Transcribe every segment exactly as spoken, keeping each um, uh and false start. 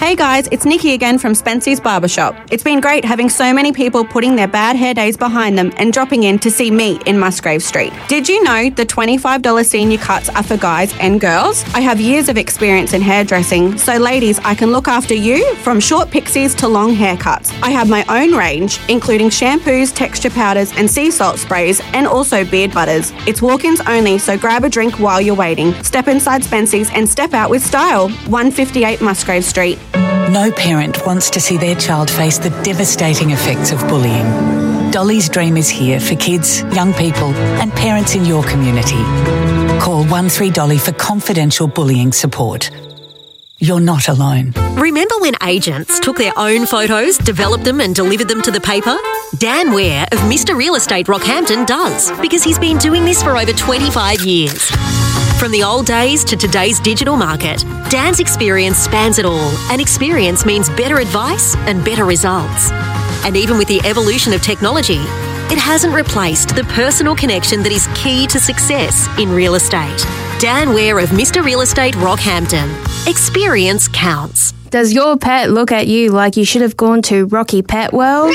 Hey guys, it's Nikki again from Spency's Barbershop. It's been great having so many people putting their bad hair days behind them and dropping in to see me in Musgrave Street. Did you know the twenty-five dollars senior cuts are for guys and girls? I have years of experience in hairdressing, so ladies, I can look after you from short pixies to long haircuts. I have my own range, including shampoos, texture powders and sea salt sprays, and also beard butters. It's walk-ins only, so grab a drink while you're waiting. Step inside Spency's and step out with style. one fifty-eight Musgrave Street. No parent wants to see their child face the devastating effects of bullying. Dolly's Dream is here for kids, young people and parents in your community. Call one three Dolly for confidential bullying support. You're not alone. Remember when agents took their own photos, developed them and delivered them to the paper? Dan Ware of Mister Real Estate Rockhampton does, because he's been doing this for over twenty-five years. From the old days to today's digital market, Dan's experience spans it all, and experience means better advice and better results. And even with the evolution of technology, it hasn't replaced the personal connection that is key to success in real estate. Dan Ware of Mister Real Estate Rockhampton. Experience counts. Does your pet look at you like you should have gone to Rocky Pet World?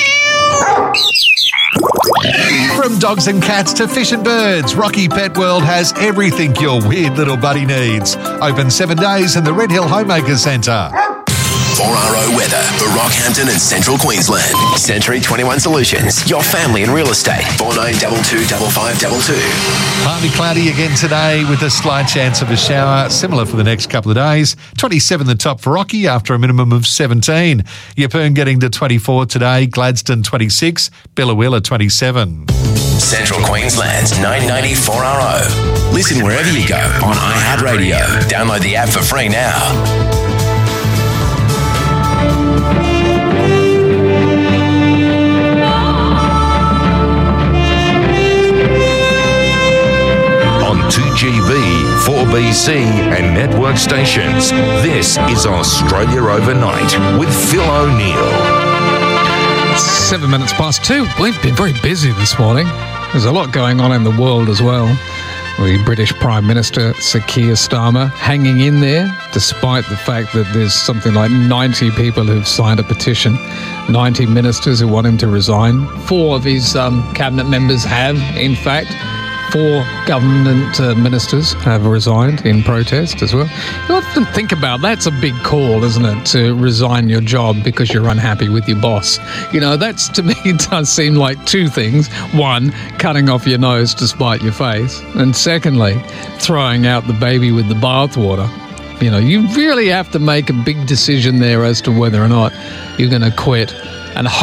From dogs and cats to fish and birds, Rocky Pet World has everything your weird little buddy needs. Open seven days in the Red Hill Homemakers Centre. four R O weather for Rockhampton and Central Queensland. Century twenty-one Solutions, your family in real estate. four nine two two five five two two. Partly cloudy again today with a slight chance of a shower, similar for the next couple of days. twenty-seven the top for Rocky after a minimum of seventeen. Yeppoon getting to twenty-four today, Gladstone twenty-six, Billawilla twenty-seven. Central Queensland's nine ninety four R O. Listen wherever you go on iHeartRadio. Download the app for free now. two G B, four B C and network stations. This is Australia Overnight with Phil O'Neill. Seven minutes past two. We've been very busy this morning. There's a lot going on in the world as well. The British Prime Minister, Sir Keir Starmer, hanging in there despite the fact that there's something like ninety people who've signed a petition, ninety ministers who want him to resign. Four of his um, cabinet members have, in fact. Four government uh, ministers have resigned in protest as well. You often think about that's a big call, isn't it, to resign your job because you're unhappy with your boss. You know, that's, to me, it does seem like two things. One, cutting off your nose to spite your face. And secondly, throwing out the baby with the bathwater. You know, you really have to make a big decision there as to whether or not you're going to quit. And